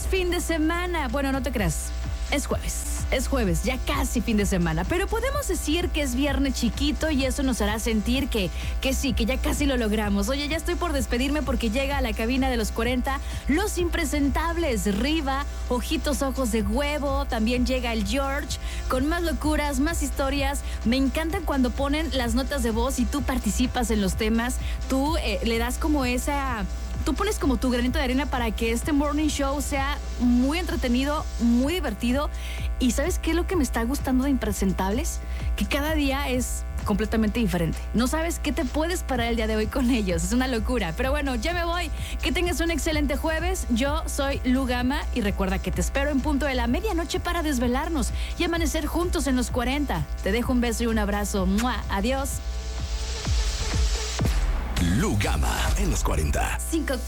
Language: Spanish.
fin de semana. Bueno, no te creas. Es jueves, ya casi fin de semana, pero podemos decir que es viernes chiquito y eso nos hará sentir que sí, que ya casi lo logramos. Oye, ya estoy por despedirme porque llega a la cabina de los 40 los impresentables, Riva, Ojitos Ojos de Huevo, también llega el George, con más locuras, más historias. Me encantan cuando ponen las notas de voz y tú participas en los temas, tú le das como tú pones como tu granito de arena para que este morning show sea muy entretenido, muy divertido. ¿Y sabes qué es lo que me está gustando de Impresentables? Que cada día es completamente diferente. No sabes qué te puedes parar el día de hoy con ellos. Es una locura. Pero bueno, ya me voy. Que tengas un excelente jueves. Yo soy Lu Gama y recuerda que te espero en punto de la medianoche para desvelarnos y amanecer juntos en los 40. Te dejo un beso y un abrazo. ¡Mua! Adiós. Lu Gama en los 40. 5